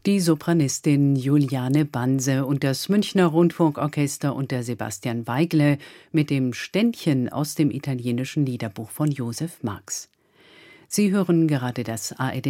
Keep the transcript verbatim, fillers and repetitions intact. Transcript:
Die Sopranistin Juliane Banse und das Münchner Rundfunkorchester unter Sebastian Weigle mit dem Ständchen aus dem italienischen Liederbuch von Josef Marx. Sie hören gerade das A R D